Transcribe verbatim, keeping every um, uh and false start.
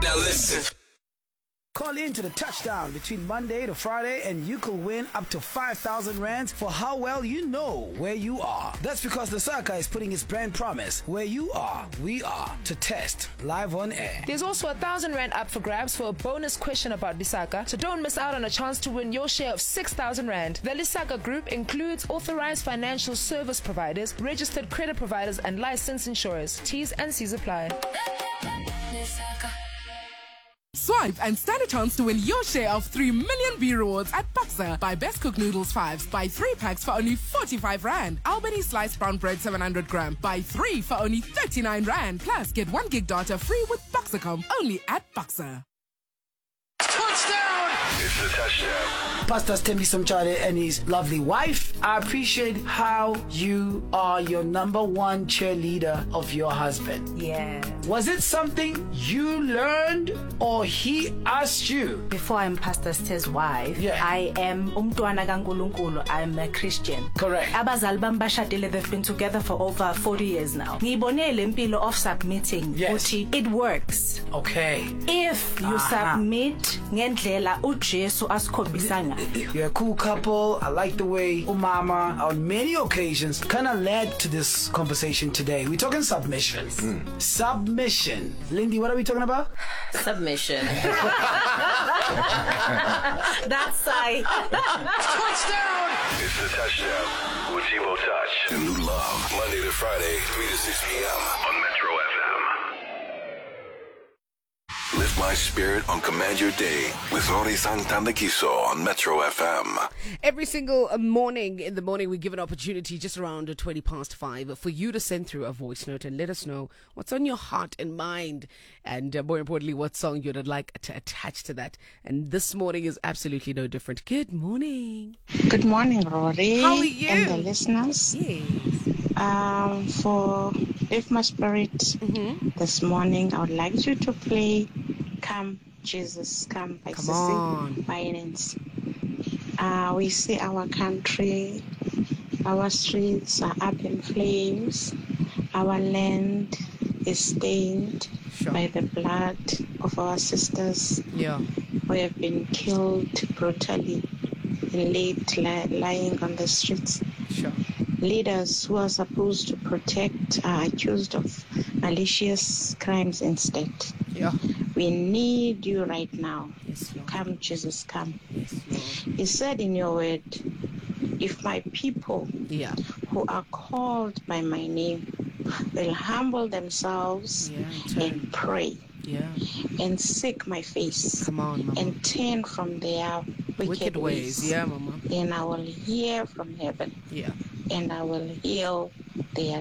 Now listen. Call in to the touchdown between Monday to Friday and you could win up to five thousand rands for how well you know where you are. That's because Lesaka is putting its brand promise, where you are, we are, to test live on air. There's also a thousand rand up for grabs for a bonus question about Lesaka, so don't miss out on a chance to win your share of six thousand rand. The Lesaka Group includes authorized financial service providers, registered credit providers and licensed insurers. T's and C's apply. Swipe and stand a chance to win your share of three million B rewards at Boxer. Buy Best Cook Noodles fives. Buy three packs for only forty-five rand. Albany sliced brown bread seven hundred gram. Buy three for only thirty-nine rand. Plus, get one gig data free with Boxercom. Only at Boxer. Touchdown! It's the touchdown. Pastor Thembiso Mtshali and his lovely wife. I appreciate how you are your number one cheerleader of your husband. Yeah. Was it something you learned or he asked you? Before I'm Pastor Ste's wife, yeah. I am umntwana kaNkulunkulu. I'm a Christian. Correct. Abazali bami bashadile, they've been together for over forty years now. Ngiyibone le mpilo of submitting. Yes. It works. Okay. If you uh-huh. submit ngendlela uJesu asikhombisa. You're a cool couple. I like the way Umama, on many occasions, kind of led to this conversation today. We're talking submission. Mm. Submission. Lindy, what are we talking about? Submission. That's I. Touchdown! It's the touchdown with Tebow Touch. And New Love. Monday to Friday, three to six p.m. on Metro F M. Lift my spirit on Command Your Day with Rory Santandakiso on Metro F M. Every single morning in the morning, we give an opportunity just around twenty past five for you to send through a voice note and let us know what's on your heart and mind, and uh, more importantly, what song you'd like to attach to that. And this morning is absolutely no different. Good morning. Good morning, Rory. How are you? And the listeners. Yes. Um, for Lift My Spirit mm-hmm. this morning, I would like you to play Come, Jesus, Come by Sissy Finance. Uh, we see our country, our streets are up in flames, our land is stained sure. by the blood of our sisters yeah. who have been killed brutally and laid li- lying on the streets. Sure. Leaders who are supposed to protect are accused of malicious crimes instead. Yeah. We need you right now. Yes, Lord. Come, Jesus, come. Yes, Lord. You said in your word, if my people yeah. who are called by my name will humble themselves yeah, and pray yeah. and seek my face Come on, Mama. and turn from their wicked, wicked ways, ways, yeah, Mama. then I will hear from heaven yeah. and I will heal their